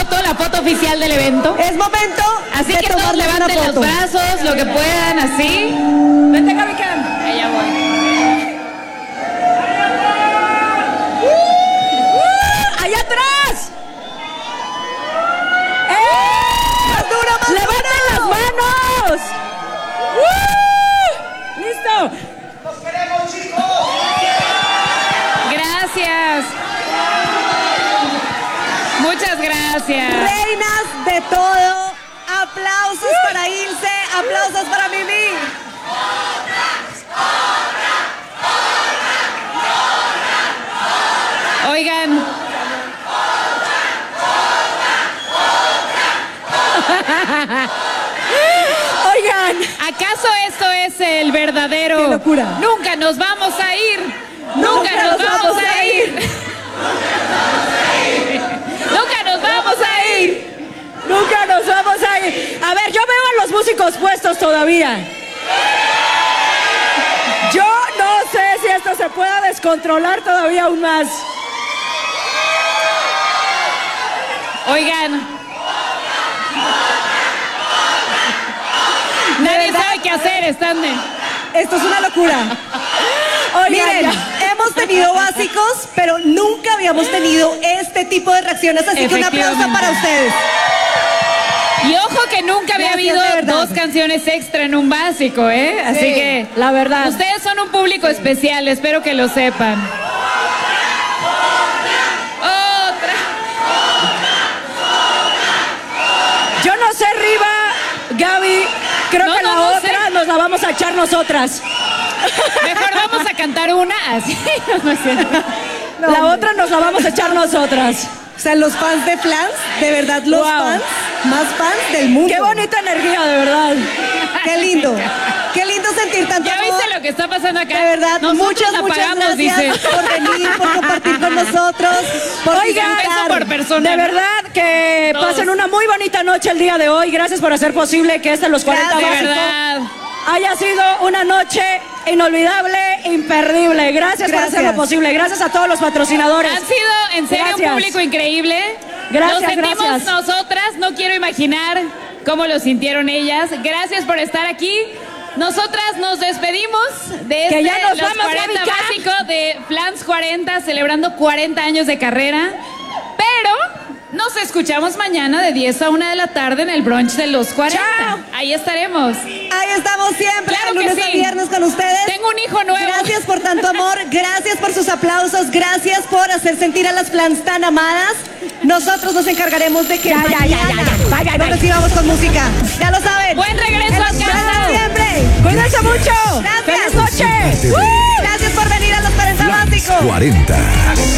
la foto oficial del evento. Es momento Así de que todos tomarle una levanten los foto. brazos, lo que puedan, así. Vente, Gaby Cam. Allá voy. ¡Allá atrás! ¡Más duro, más ¡levanten las manos! ¡Listo! ¡Nos queremos, chicos! Gracias. Muchas gracias. Reinas de todo. Aplausos para Ilse, aplausos para Mimi. Oigan. Oigan, ¿Acaso esto es el verdadero? ¡Qué locura! Nunca nos vamos a ir. Nunca nos vamos a ir. Nunca nos vamos a ir. nunca nos vamos a ir. A ver, yo veo a los músicos puestos todavía. Yo no sé si esto se pueda descontrolar todavía aún más. Oigan. Nadie sabe qué hacer, están de... Esto es una locura. Oigan, miren, hemos tenido básicos, pero nunca habíamos tenido este tipo de reacciones, así que un aplauso para ustedes. Y ojo que nunca había Gracias, habido de verdad. 2 canciones extra en un básico, ¿eh? Así Sí, que la verdad. ustedes son un público especial, espero que lo sepan. Otra. Yo no sé, Riva, Gaby, creo No, que no, la no otra sé. nos la vamos a echar nosotras. Mejor vamos a cantar una así. No es cierto. La otra nos la vamos a echar nosotras. O sea, los fans de Flans, de verdad, los Wow. fans, más fans del mundo. Qué bonita energía, de verdad. Qué lindo. Qué lindo sentir tanto ¿Ya amor. viste lo que está pasando acá? De verdad, nosotros muchas apagamos, gracias dice. por venir, por compartir con nosotros, por Oigan, un beso por persona. De verdad que Todos. pasen una muy bonita noche el día de hoy. Gracias por hacer posible que Los 40 De Básicos verdad. haya sido una noche inolvidable, imperdible. Gracias por hacerlo posible. Gracias a todos los patrocinadores. Han sido, en serio, Gracias. un público increíble. Gracias, Nos sentimos gracias. nosotras, no quiero imaginar cómo lo sintieron ellas. Gracias por estar aquí. Nosotras nos despedimos de Que ya nos Los vamos, 40 Gaby Cam. básico de Flans 40, celebrando 40 años de carrera. Pero nos escuchamos mañana de 10 a 1 de la tarde en el brunch de Los 40. ¡Chao! Ahí estaremos. Ahí estamos siempre, Claro que lunes a sí. viernes con ustedes. Tengo un hijo nuevo. Gracias por tanto amor, gracias por sus aplausos, gracias por hacer sentir a las Flans tan amadas. Nosotros nos encargaremos de que mañana nos recibamos con música. Ya lo saben. Buen regreso a casa. Gracias siempre. Cuídense mucho. Parte Feliz noche. de Gracias por venir a Los 40 Flans Básicos. 40.